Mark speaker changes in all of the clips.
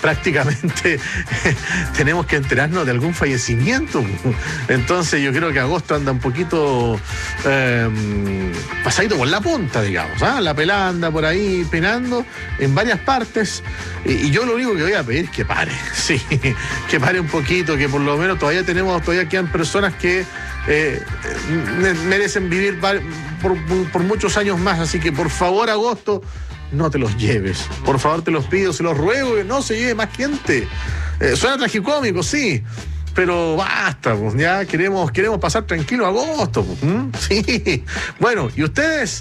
Speaker 1: prácticamente tenemos que enterarnos de algún fallecimiento. Entonces yo creo que agosto anda un poquito pasadito por la punta, digamos. La pelada anda por ahí penando en varias partes. Y yo lo único que voy a pedir es que pare. Sí, que pare un poquito, que por lo menos todavía quedan personas que merecen vivir por muchos años más. Así que por favor, agosto, no te los lleves. Por favor, te los pido, se los ruego, que no se lleve más gente. Suena tragicómico, sí, pero basta, pues, ya queremos pasar tranquilo agosto. Sí. Bueno, ¿y ustedes?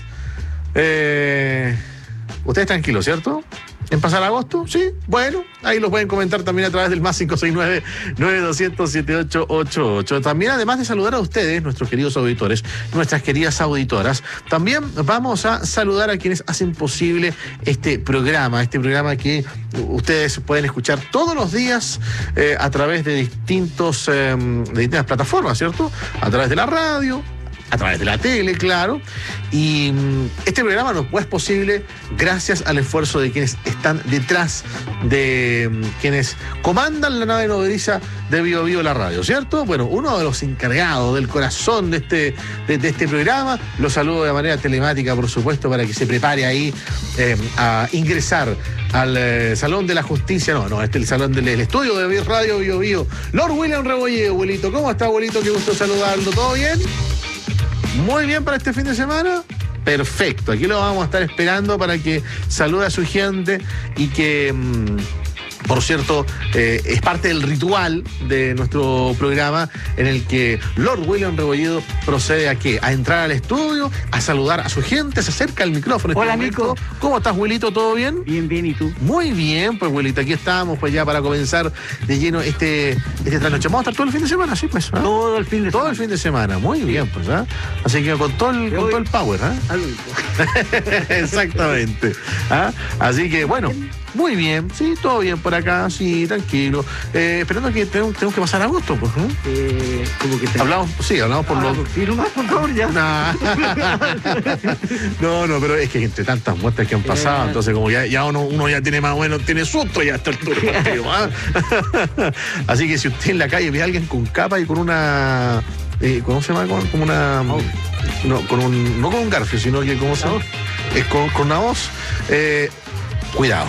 Speaker 1: Ustedes tranquilos, ¿cierto? ¿En pasar agosto? Sí, bueno, ahí los pueden comentar también a través del más 569-9200-7888. También, además de saludar a ustedes, nuestros queridos auditores, nuestras queridas auditoras, también vamos a saludar a quienes hacen posible este programa que ustedes pueden escuchar todos los días a través de distintas plataformas, ¿cierto? A través de la radio, a través de la tele, claro. Y este programa no es posible gracias al esfuerzo de quienes están detrás, de quienes comandan la nave nodriza de Bío Bío la radio, ¿cierto? Bueno, uno de los encargados del corazón de este programa, lo saludo de manera telemática, por supuesto, para que se prepare ahí a ingresar al Salón de la Justicia, el salón del estudio de Radio Bío Bío. Lord William Rebolledo, abuelito. ¿Cómo está, abuelito? Qué gusto saludarlo. ¿Todo bien? Muy bien para este fin de semana. Perfecto, aquí lo vamos a estar esperando para que salude a su gente y que, por cierto, es parte del ritual de nuestro programa en el que Lord William Rebolledo procede a entrar al estudio, a saludar a su gente, se acerca al micrófono.
Speaker 2: Hola, Nico.
Speaker 1: ¿Cómo estás, Wilito? ¿Todo bien?
Speaker 2: Bien, ¿y tú?
Speaker 1: Muy bien, pues, Wilito, aquí estamos pues ya para comenzar de lleno este trasnoche. ¿Vamos a estar todo el fin de semana? Sí, pues.
Speaker 2: Todo el fin de semana.
Speaker 1: Todo el fin de semana, muy bien, pues. Así que con todo el power. Exactamente. Así que, bueno, muy bien, sí, todo bien por acá, sí, tranquilo. Esperando que tenemos que pasar a agosto, pues.
Speaker 2: ¿Cómo que
Speaker 1: hablamos por los...
Speaker 2: Sí, nomás, por favor, ya.
Speaker 1: No, pero es que entre tantas muertes que han pasado, entonces como ya uno ya tiene más o menos, tiene susto ya a esta altura. Así que si usted en la calle ve a alguien con capa y con una... ¿cómo se llama? Como una... No con un garfio, sino que ¿cómo se llama? Es con una voz. Cuidado.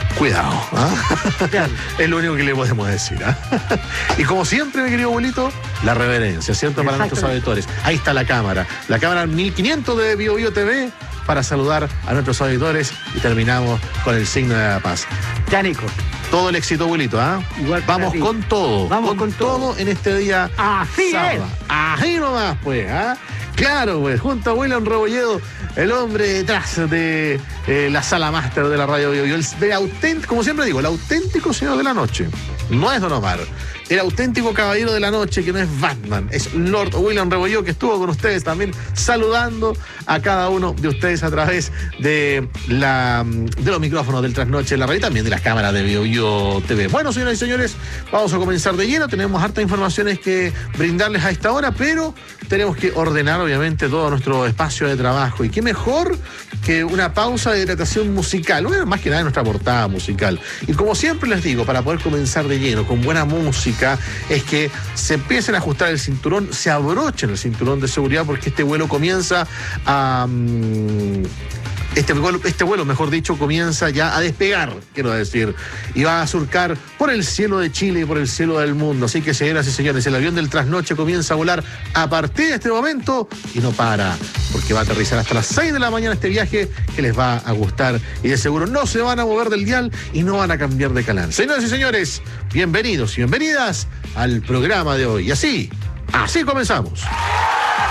Speaker 1: Es lo único que le podemos decir. Y como siempre, mi querido abuelito, la reverencia, ¿cierto? Para nuestros auditores. Ahí está la cámara 1500 de Bío Bío TV para saludar a nuestros auditores y terminamos con el signo de la paz.
Speaker 2: Ya, Nico.
Speaker 1: Todo el éxito, abuelito, Vamos con todo.
Speaker 2: Vamos con todo
Speaker 1: en este día.
Speaker 2: Así
Speaker 1: sábado. Así nomás, pues, Claro, pues, junto a William Rebolledo, el hombre detrás de la sala máster de la radio Bío Bío, como siempre digo, el auténtico señor de la noche. No es Don Omar. El auténtico caballero de la noche, que no es Batman, es Lord William Rebolledo, que estuvo con ustedes también saludando a cada uno de ustedes a través de los micrófonos del trasnoche de la radio y también de las cámaras de Bío Bío TV. Bueno, señoras y señores, vamos a comenzar de lleno. Tenemos hartas informaciones que brindarles a esta hora, pero tenemos que ordenar, obviamente, todo nuestro espacio de trabajo. Y qué mejor que una pausa de hidratación musical, bueno, más que nada nuestra portada musical. Y como siempre les digo, para poder comenzar de lleno con buena música, es que se empiecen a ajustar el cinturón, se abrochen el cinturón de seguridad, porque este vuelo comienza a... Este vuelo, mejor dicho, comienza ya a despegar, quiero decir, y va a surcar por el cielo de Chile y por el cielo del mundo. Así que, señoras y señores, el avión del trasnoche comienza a volar a partir de este momento y no para, porque va a aterrizar hasta las 6 de la mañana este viaje que les va a gustar y de seguro no se van a mover del dial y no van a cambiar de canal. Señoras y señores, bienvenidos y bienvenidas al programa de hoy. Y así comenzamos.